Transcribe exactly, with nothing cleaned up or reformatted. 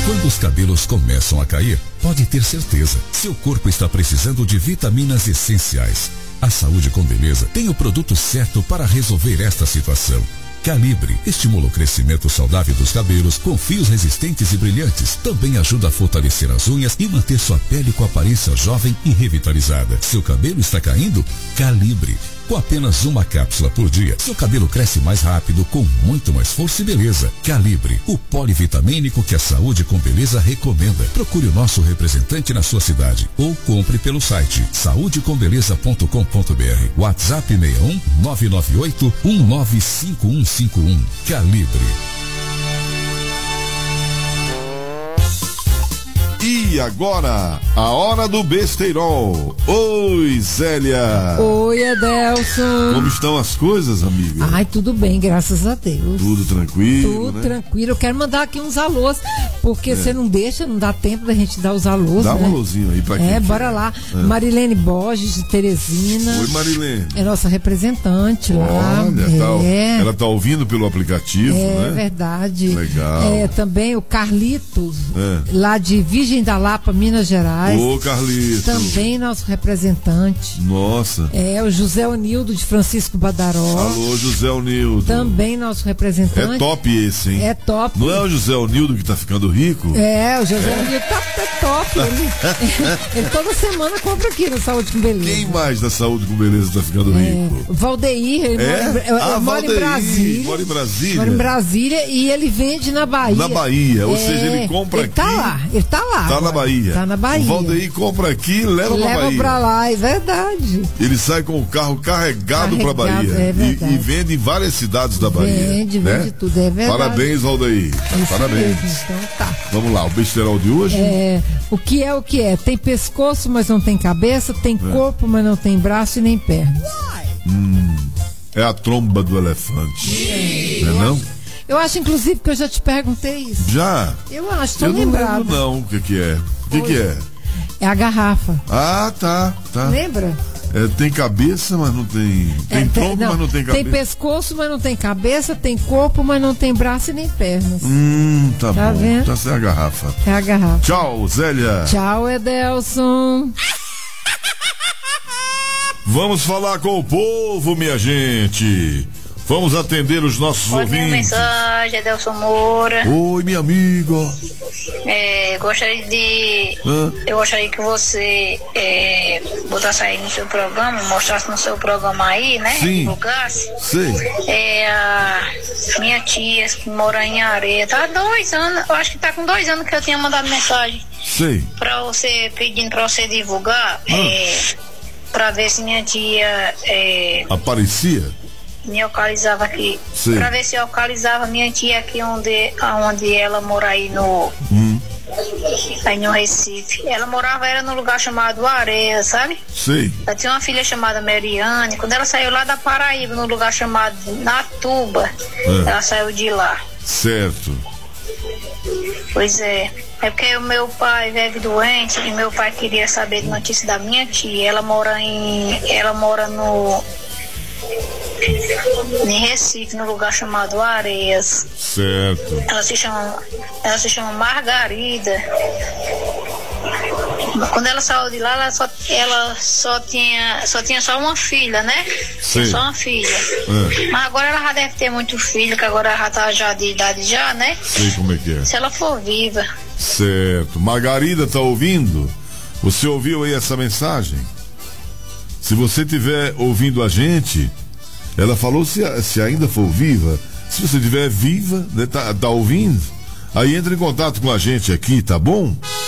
Quando os cabelos começam a cair, pode ter certeza, seu corpo está precisando de vitaminas essenciais. A Saúde com Beleza tem o produto certo para resolver esta situação. Calibre estimula o crescimento saudável dos cabelos com fios resistentes e brilhantes. Também ajuda a fortalecer as unhas e manter sua pele com aparência jovem e revitalizada. Seu cabelo está caindo? Calibre. Com apenas uma cápsula por dia, seu cabelo cresce mais rápido, com muito mais força e beleza. Calibre, o polivitamínico que a Saúde com Beleza recomenda. Procure o nosso representante na sua cidade ou compre pelo site saúde com beleza ponto com ponto br. WhatsApp seis um nove nove oito um nove cinco um cinco um. Calibre. E agora, a hora do besteirol. Oi, Zélia. Oi, Adelson. Como estão as coisas, amiga? Ai, tudo bem, graças a Deus. Tudo tranquilo, Tudo né? tranquilo. Eu quero mandar aqui uns alôs, porque você é. não deixa, não dá tempo da gente dar os alôs, Dá né? um alôzinho aí pra quem É, quer. bora lá. É. Marilene Borges, de Teresina. Oi, Marilene. É nossa representante lá. Olha, é. tá, ela tá ouvindo pelo aplicativo, É né? verdade. Legal. É, também o Carlitos, É. lá de Virgem da Lapa, Minas Gerais. Ô, Carlitos. Também nosso representante. Nossa. É, o José Onildo de Francisco Badaró. Alô, José Onildo. Também nosso representante. É top esse, hein? É top. Não é o José Onildo que tá ficando rico? É, o José Onildo tá, tá top. Ele, ele toda semana compra aqui no Saúde com Beleza. Quem mais da Saúde com Beleza tá ficando É, rico? o Valdeir, ele É? mora, ele Ah, mora em Valdeir, Brasília. mora em Brasília. Mora em Brasília e ele vende na Bahia. Na Bahia, ou É, seja, ele compra ele aqui. Tá lá, ele tá lá. Tá agora. na Bahia. Tá na Bahia. O Valdeir compra aqui e leva, pra Leva Bahia. pra lá, é verdade. Ele sai com o carro carregado, Carregado, pra Bahia. é e, verdade. e vende em várias cidades da Bahia. Vende, né? vende tudo, é verdade. Parabéns, Valdeir. É isso Parabéns. mesmo, então tá. Vamos lá, o besterol de hoje? É, o que é o que é? Tem pescoço, mas não tem cabeça, tem É. corpo, mas não tem braço e nem pernas. Hum, é a tromba do elefante. Não é não? Eu acho, inclusive, que eu já te perguntei isso. Já? Eu acho, tô Eu não lembrado. lembro não o que que é. O que Oi. que é? É a garrafa. Ah, tá, tá. Lembra? É, tem cabeça, mas não tem. Tem É, tronco, mas não tem cabeça. Tem pescoço, mas não tem cabeça, tem corpo, mas não tem braço e nem pernas. Hum, tá, Tá bom. vendo? Tá sem a garrafa. É a garrafa. Tchau, Zélia. Tchau, Edelson. Vamos falar com o povo, minha gente. Vamos atender os nossos Olha minha ouvintes. mensagem, Adelson Moura. Oi, minha amiga. É, gostaria de. Hã? Eu gostaria que você é, botasse aí no seu programa, mostrasse no seu programa aí, né? Sim. Divulgasse. Sei. É, a minha tia que mora em Areia. Tá há dois anos, eu acho que tá com dois anos que eu tinha mandado mensagem Sei. pra você, pedindo pra você divulgar. Hã? É, pra ver se minha tia. É, Aparecia? me localizava aqui. Sim. Pra ver se eu localizava minha tia aqui onde, onde ela mora aí no. Hum. Aí no Recife. Ela morava era num lugar chamado Areia, sabe? Sei. Ela tinha uma filha chamada Mariane. Quando ela saiu lá da Paraíba, num lugar chamado Natuba, É. ela saiu de lá. Certo. Pois é. É porque o meu pai vive doente e meu pai queria saber de notícia da minha tia. Ela mora em. Ela mora no. Em Recife, num lugar chamado Areias. Certo. Ela se chama, ela se chama Margarida. Quando ela saiu de lá, ela só, ela só tinha, só tinha só uma filha, né? Sim. Tinha só uma filha. É. Mas agora ela já deve ter muito filho, que agora ela já tá já de idade já, né? Sei como é que é. Se ela for viva. Certo. Margarida, tá ouvindo? Você ouviu aí essa mensagem? Se você estiver ouvindo a gente, ela falou se, se ainda for viva. Se você estiver viva, né, tá, tá ouvindo, aí entra em contato com a gente aqui, tá bom?